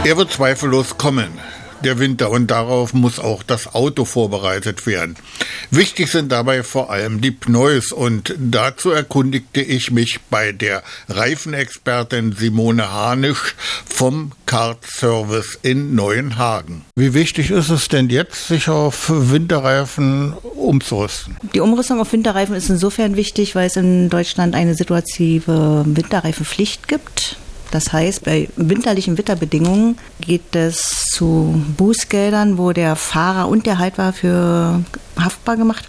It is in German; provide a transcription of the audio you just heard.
Er wird zweifellos kommen, der Winter, und darauf muss auch das Auto vorbereitet werden. Wichtig sind dabei vor allem die Pneus, und dazu erkundigte ich mich bei der Reifenexpertin Simone Hanisch vom Kart-Service in Neuenhagen. Wie wichtig ist es denn jetzt, sich auf Winterreifen umzurüsten? Die Umrüstung auf Winterreifen ist insofern wichtig, weil es in Deutschland eine situative Winterreifenpflicht gibt. Das heißt, bei winterlichen Wetterbedingungen geht es zu Bußgeldern, wo der Fahrer und der Haltwart für haftbar gemacht